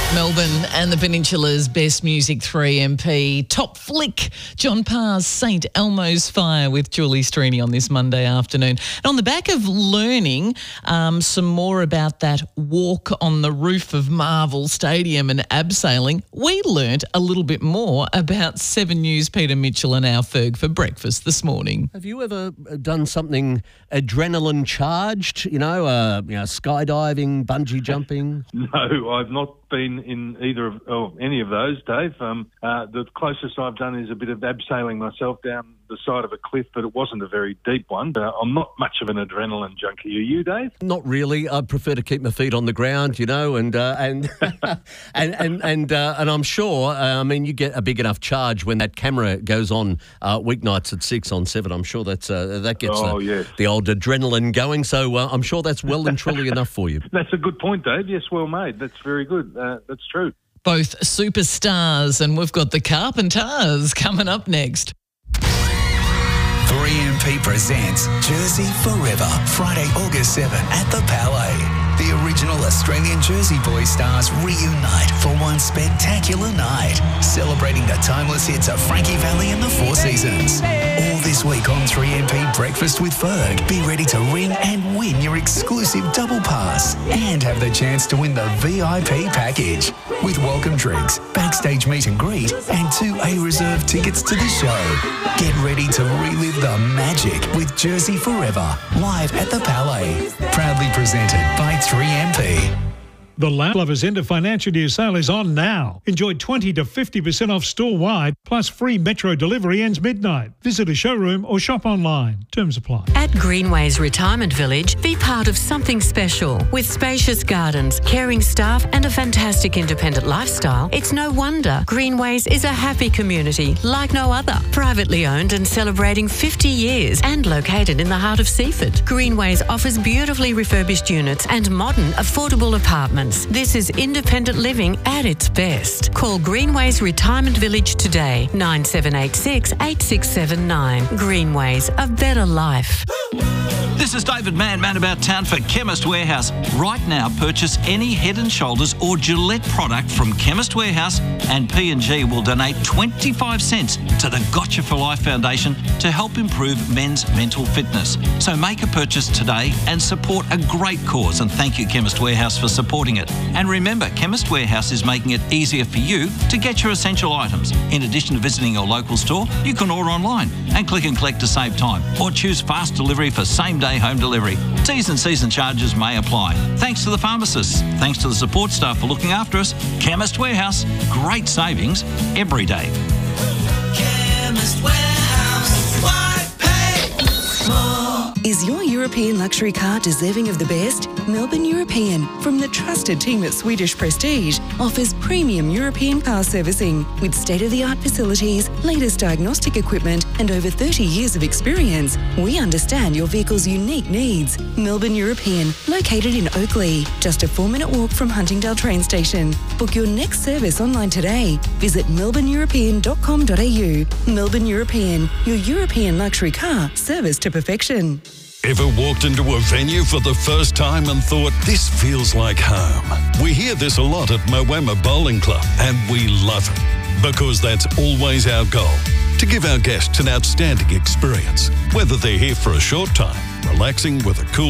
Melbourne and the Peninsula's best music 3MP. Top flick, John Parr's St Elmo's Fire with Julie Strini on this Monday afternoon. And on the back of learning some more about that walk on the roof of Marvel Stadium and abseiling, we learnt a little bit more about 7 News' Peter Mitchell and our Ferg for breakfast this morning. Have you ever done something adrenaline charged, skydiving, bungee jumping? No, I've not been in either of any of those, Dave. The closest I've done is a bit of abseiling myself down the side of a cliff, but it wasn't a very deep one. I'm not much of an adrenaline junkie. Are you, Dave? Not really. I prefer to keep my feet on the ground, and I'm sure. You get a big enough charge when that camera goes on weeknights at 6 on 7. I'm sure that gets the old adrenaline going. So I'm sure that's well and truly enough for you. That's a good point, Dave. Yes, well made. That's very good. That's true. Both superstars, and we've got the Carpenters coming up next. 3MP presents Jersey Forever, Friday, August 7 at the Palais. The original Australian Jersey Boys stars reunite for one spectacular night, celebrating the timeless hits of Frankie Valli and the Four Seasons. All this week on 3MP Breakfast with Ferg. Be ready to ring and win your exclusive double pass and have the chance to win the VIP package with welcome drinks, backstage meet and greet, and 2 A-reserve tickets to the show. Get ready to relive the magic with Jersey Forever, live at the Palais. Proudly presented by 3MP. The Land Lovers End of Financial Year sale is on now. Enjoy 20 to 50% off store-wide, plus free metro delivery ends midnight. Visit a showroom or shop online. Terms apply. At Greenways Retirement Village, be part of something special. With spacious gardens, caring staff and a fantastic independent lifestyle, it's no wonder Greenways is a happy community like no other. Privately owned and celebrating 50 years and located in the heart of Seaford. Greenways offers beautifully refurbished units and modern, affordable apartments. This is independent living at its best. Call Greenways Retirement Village today, 9786 8679. Greenways, a better life. This is David Mann About Town for Chemist Warehouse. Right now, purchase any Head & Shoulders or Gillette product from Chemist Warehouse and P&G will donate 25 cents to the Gotcha for Life Foundation to help improve men's mental fitness. So make a purchase today and support a great cause, and thank you Chemist Warehouse for supporting it. And remember, Chemist Warehouse is making it easier for you to get your essential items. In addition to visiting your local store, you can order online and click and collect to save time, or choose fast delivery for same-day home delivery. T's and C's and charges may apply. Thanks to the pharmacists. Thanks to the support staff for looking after us. Chemist Warehouse. Great savings every day. Chemist Warehouse. Why pay more? Is your European luxury car deserving of the best? Melbourne European, from the trusted team at Swedish Prestige, offers premium European car servicing with state-of-the-art facilities, latest diagnostic equipment, and over 30 years of experience. We understand your vehicle's unique needs. Melbourne European, located in Oakley, just a 4-minute walk from Huntingdale train station. Book your next service online today. Visit melbourneeuropean.com.au. Melbourne European, your European luxury car serviced to perfection. Ever walked into a venue for the first time and thought, this feels like home? We hear this a lot at Moama Bowling Club, and we love it because that's always our goal, to give our guests an outstanding experience, whether they're here for a short time, relaxing with a cool